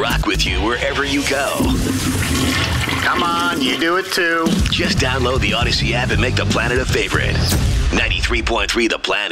rock with you wherever you go. Come on, you do it too. Just download the Odyssey app and make the planet a favorite. 93.3 The Planet.